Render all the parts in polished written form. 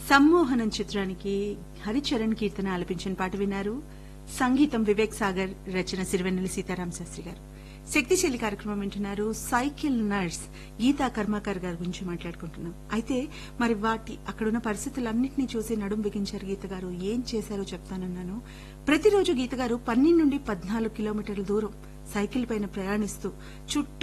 సమ్మోహనం చిత్రానికి హరిచరణ్ కీర్తన ఆలపించిన పాట విన్నారు. సంగీతం వివేక్ సాగర్, రచన సిరివెన్నెల సీతారామ శాస్త్రి గారు. శక్తిశైలి కార్యక్రమం వింటున్నారు. సైకిల్ నర్స్ గీతా కర్మాకర్ గారి గురించి మాట్లాడుకుంటున్నాం. అయితే మరి అక్కడున్న పరిస్థితులన్నింటినీ చూసి నడుం బిగించారు గీత గారు. ఏం చేశారో చెప్తానన్నాను. ప్రతిరోజు గీత గారు 12 నుండి 14 కిలోమీటర్ల దూరం సైకిల్ పైన ప్రయాణిస్తూ చుట్టూ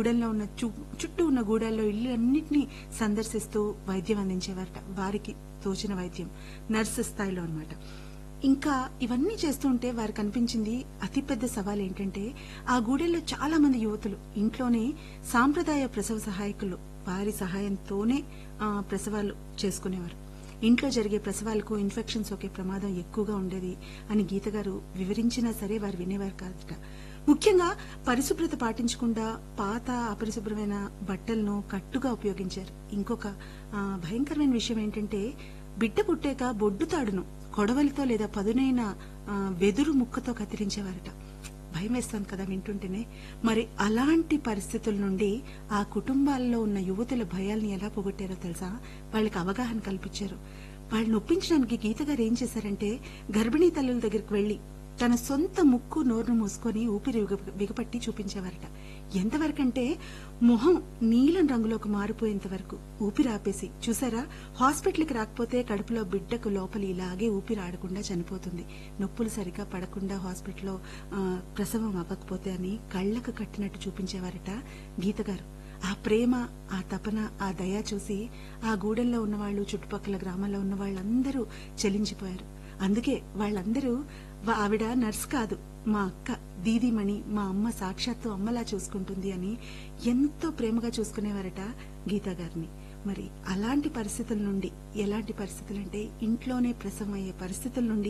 ఉన్న గూడాల్లో ఇల్లు అన్నింటినీ సందర్శిస్తూ వైద్యం అందించేవారట. వారికి తోచిన వైద్యం నర్సు స్థాయిలో అన్నమాట. ఇంకా ఇవన్నీ చేస్తుంటే వారికి అనిపించింది అతిపెద్ద సవాల్ ఏంటంటే, ఆ గూడెల్లో చాలా మంది యువతులు ఇంట్లోనే సాంప్రదాయ ప్రసవ సహాయకులు వారి సహాయంతోనే ప్రసవాలు చేసుకునేవారు. ఇంట్లో జరిగే ప్రసవాలకు ఇన్ఫెక్షన్ సోకే ప్రమాదం ఎక్కువగా ఉండేది అని గీత గారు వివరించినా సరే వారు వినేవారు కాదట. ముఖ్యంగా పరిశుభ్రత పాటించకుండా పాత అపరిశుభ్రమైన బట్టలను కట్టుగా ఉపయోగించారు. ఇంకొక భయంకరమైన విషయం ఏంటంటే, బిడ్డ పుట్టాక బొడ్డుతాడును కొడవలితో లేదా పదునైన వెదురు ముక్కతో కత్తిరించేవారట. భయం వేస్తాను కదా వింటుంటేనే. మరి అలాంటి పరిస్థితుల నుండి ఆ కుటుంబాల్లో ఉన్న యువతుల భయాల్ని ఎలా పోగొట్టారో తెలుసా? వాళ్ళకి అవగాహన కల్పించారు. వాళ్ళని ఒప్పించడానికి గీత గారు ఏం చేశారంటే, గర్భిణీ తల్లుల దగ్గరికి వెళ్లి తన సొంత ముక్కు నోరును మూసుకొని ఊపిరి బిగపట్టి చూపించేవారట. ఎంతవరకంటే మొహం నీలం రంగులోకి మారిపోయేంత వరకు ఊపిరి ఆపేసి, చూసారా, హాస్పిటల్కి రాకపోతే కడుపులో బిడ్డకు లోపలి ఇలాగే ఊపిరి ఆడకుండా చనిపోతుంది, నొప్పులు సరిగా పడకుండా హాస్పిటల్లో ప్రసవం అవ్వకపోతే అని కళ్లకు కట్టినట్టు చూపించేవారట గీత గారు. ఆ ప్రేమ, ఆ తపన, ఆ దయ చూసి ఆ గూడెల్లో ఉన్నవాళ్లు, చుట్టుపక్కల గ్రామాల్లో ఉన్న వాళ్ళందరూ చలించిపోయారు. అందుకే వాళ్ళందరూ ఆవిడ నర్స్ కాదు, మా అక్క, దీదీమణి, మా అమ్మ సాక్షాత్తు అమ్మలా చూసుకుంటుంది అని ఎంతో ప్రేమగా చూసుకునేవారట గీతా గారిని. మరి అలాంటి పరిస్థితుల నుండి, ఎలాంటి పరిస్థితులంటే ఇంట్లోనే ప్రసవం అయ్యే పరిస్థితుల నుండి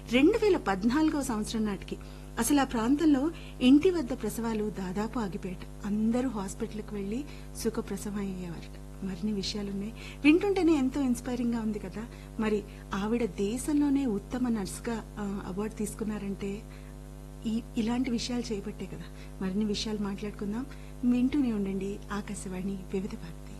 2014వ సంవత్సరం నాటికి అసలు ఆ ప్రాంతంలో ఇంటి వద్ద ప్రసవాలు దాదాపు ఆగిపోయాట. అందరూ హాస్పిటల్కి వెళ్లి సుఖప్రసవం అయ్యేవారట. మరిన్ని విషయాలున్నాయి, వింటుంటేనే ఎంతో ఇన్స్పైరింగ్ గా ఉంది కదా. మరి ఆవిడ దేశంలోనే ఉత్తమ నర్స్ గా అవార్డు తీసుకున్నారంటే ఇలాంటి విషయాలు చేయబట్టే కదా. మరిన్ని విషయాలు మాట్లాడుకుందాం. వింటూనే ఉండండి ఆకాశవాణి వివిధ భారతి.